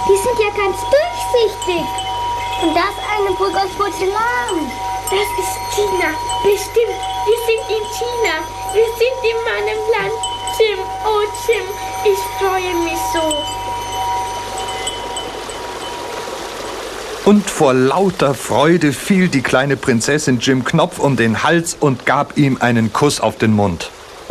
Die sind ja ganz durchsichtig. Und das ist eine Brücke aus Porzellan. Das ist China. Bestimmt. Wir sind in China. Wir sind in meinem Land. Jim, oh Jim, ich freue mich so. Und vor lauter Freude fiel die kleine Prinzessin Jim Knopf um den Hals und gab ihm einen Kuss auf den Mund.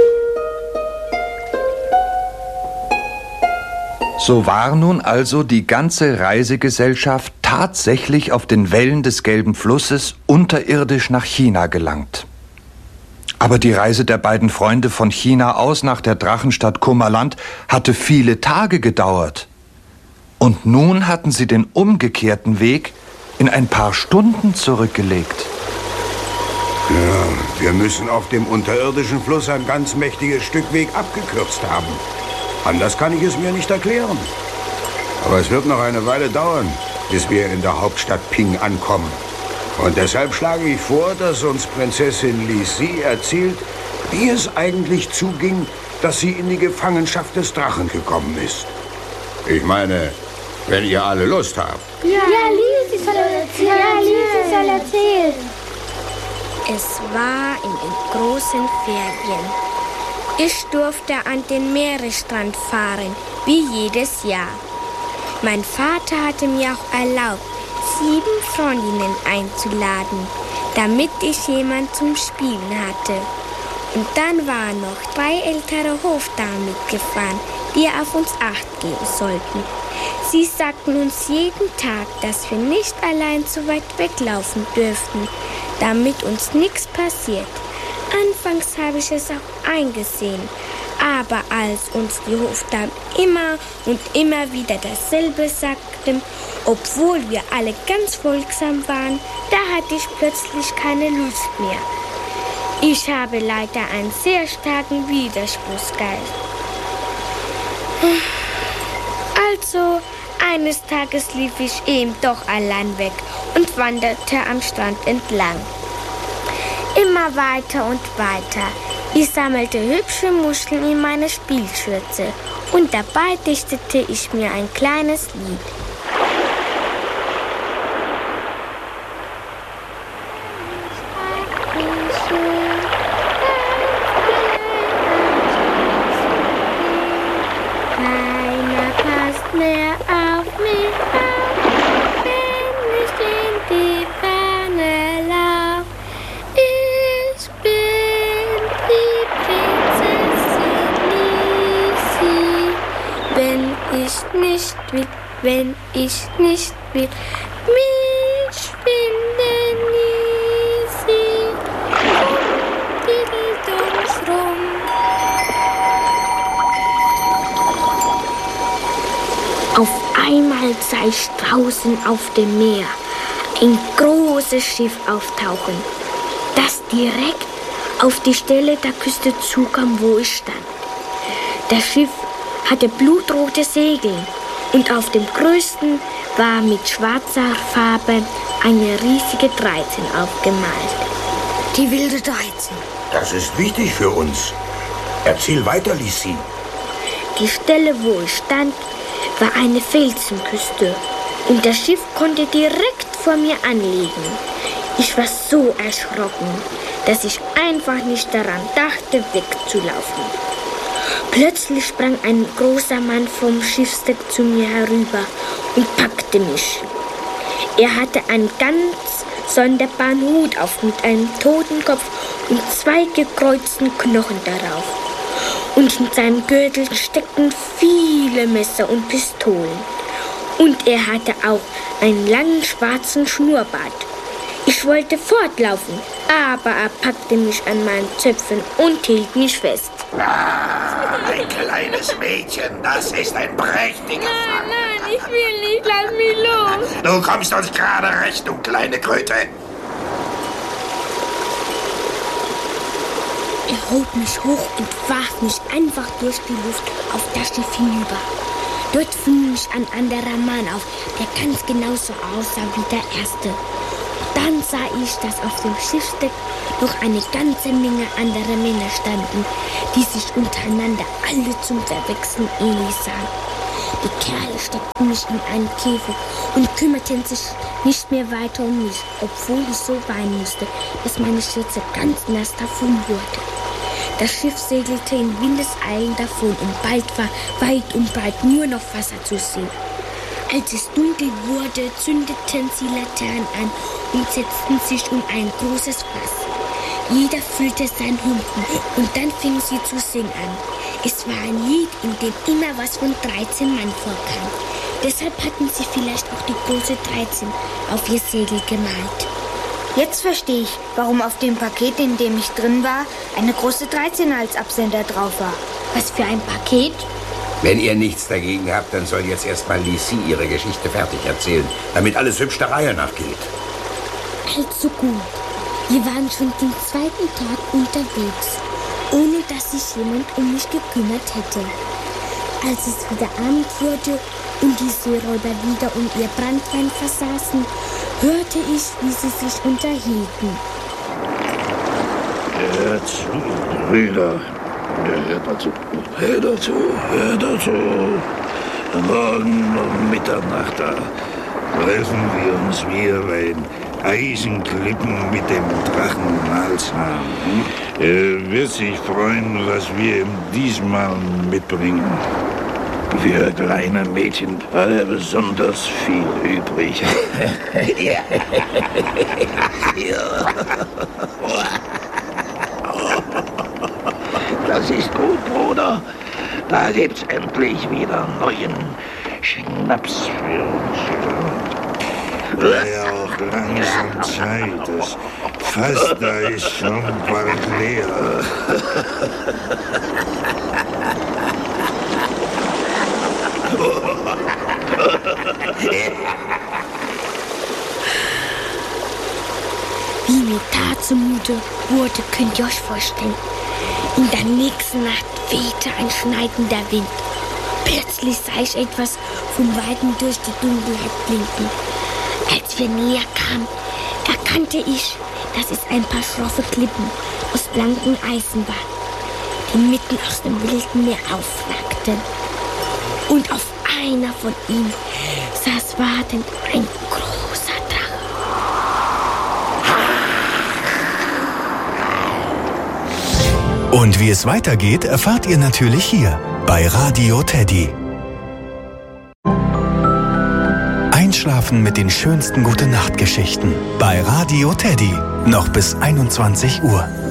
So war nun also die ganze Reisegesellschaft tatsächlich auf den Wellen des Gelben Flusses unterirdisch nach China gelangt. Aber die Reise der beiden Freunde von China aus nach der Drachenstadt Kummerland hatte viele Tage gedauert. Und nun hatten sie den umgekehrten Weg in ein paar Stunden zurückgelegt. Ja, wir müssen auf dem unterirdischen Fluss ein ganz mächtiges Stück Weg abgekürzt haben. Anders kann ich es mir nicht erklären. Aber es wird noch eine Weile dauern, bis wir in der Hauptstadt Ping ankommen. Und deshalb schlage ich vor, dass uns Prinzessin Li Si erzählt, wie es eigentlich zuging, dass sie in die Gefangenschaft des Drachen gekommen ist. Ich meine, wenn ihr alle Lust habt. Ja, Li Si soll erzählen. Ja, Li Si soll erzählen. Es war in den großen Ferien. Ich durfte an den Meeresstrand fahren, wie jedes Jahr. Mein Vater hatte mir auch erlaubt, 7 Freundinnen einzuladen, damit ich jemand zum Spielen hatte. Und dann waren noch 3 ältere Hofdamen mitgefahren, die auf uns Acht geben sollten. Sie sagten uns jeden Tag, dass wir nicht allein zu weit weglaufen dürften, damit uns nichts passiert. Anfangs habe ich es auch eingesehen, aber als uns die Hofdamen immer und immer wieder dasselbe sagten, obwohl wir alle ganz folgsam waren, da hatte ich plötzlich keine Lust mehr. Ich habe leider einen sehr starken Widerspruchsgeist. Also, eines Tages lief ich eben doch allein weg und wanderte am Strand entlang. Immer weiter und weiter. Ich sammelte hübsche Muscheln in meine Spielschürze und dabei dichtete ich mir ein kleines Lied. Keiner passt mehr auf mich auf, wenn ich in die Ferne lauf. Ich bin die Prinzessin Li Si. Wenn ich nicht will, mich finden Li Si. Rum. Auf einmal sah ich draußen auf dem Meer ein großes Schiff auftauchen, das direkt auf die Stelle der Küste zukam, wo ich stand. Das Schiff hatte blutrote Segel und auf dem größten war mit schwarzer Farbe eine riesige 13 aufgemalt. Die wilde 13. Das ist wichtig für uns. Erzähl weiter, Li Si. Die Stelle, wo ich stand, war eine Felsenküste und das Schiff konnte direkt vor mir anlegen. Ich war so erschrocken, dass ich einfach nicht daran dachte, wegzulaufen. Plötzlich sprang ein großer Mann vom Schiffsdeck zu mir herüber und packte mich. Er hatte einen ganz sonderbaren Hut auf mit einem Totenkopf und 2 gekreuzten Knochen darauf. Und in seinem Gürtel steckten viele Messer und Pistolen. Und er hatte auch einen langen schwarzen Schnurrbart. Ich wollte fortlaufen, aber er packte mich an meinen Zöpfen und hielt mich fest. Ein kleines Mädchen, das ist ein prächtiger Fang. Nein, ich will nicht, lass mich los. Du kommst uns gerade recht, du kleine Kröte. Er hob mich hoch und warf mich einfach durch die Luft auf das Schiff hinüber. Dort fing mich ein anderer Mann auf, der ganz genauso aussah wie der erste. Dann sah ich, dass auf dem Schiffsdeck noch eine ganze Menge anderer Männer standen, die sich untereinander alle zum Verwechseln ähnlich sahen. Die Kerle steckten mich in einen Käfig und kümmerten sich nicht mehr weiter um mich, obwohl ich so weinen musste, dass meine Schürze ganz nass davon wurde. Das Schiff segelte in Windeseilen davon und bald war weit und breit nur noch Wasser zu sehen. Als es dunkel wurde, zündeten sie Laternen an und setzten sich um ein großes Fass. Jeder füllte seinen Humpen und dann fingen sie zu singen an. Es war ein Lied, in dem immer was von 13 Mann vorkam. Deshalb hatten sie vielleicht auch die große 13 auf ihr Segel gemalt. Jetzt verstehe ich, warum auf dem Paket, in dem ich drin war, eine große 13 als Absender drauf war. Was für ein Paket? Wenn ihr nichts dagegen habt, dann soll jetzt erstmal Lisi ihre Geschichte fertig erzählen, damit alles hübsch der Reihe nachgeht. Also gut. Wir waren schon den zweiten Tag unterwegs, ohne dass sich jemand um mich gekümmert hätte. Als es wieder Abend wurde und die Seeräuber wieder um ihr Branntwein versaßen, hörte ich, wie sie sich unterhielten. Hör zu, Brüder. Hört mal zu. Hört dazu, hört dazu. Morgen um Mitternacht da treffen wir uns wieder bei den Eisenklippen mit dem Drachen Malzahn. Er wird sich freuen, was wir ihm diesmal mitbringen. Für kleine Mädchen hat er besonders viel übrig. Das ist gut, Bruder. Da gibt's endlich wieder neuen Schnaps für uns. War ja auch langsam Zeit. Das Fass da ist schon bald leer. Wie mir da zumute wurde, könnt ihr euch vorstellen. In der nächsten Nacht wehte ein schneidender Wind. Plötzlich sah ich etwas von Weitem durch die Dunkelheit blinken. Als wir näher kamen, erkannte ich, dass es ein paar schroffe Klippen aus blankem Eisen waren, die mitten aus dem wilden Meer aufragten. Und auf einer von ihnen saß wartend ein großer Drache. Und wie es weitergeht, erfahrt ihr natürlich hier bei Radio Teddy. Einschlafen mit den schönsten Gute-Nacht-Geschichten bei Radio Teddy. Noch bis 21 Uhr.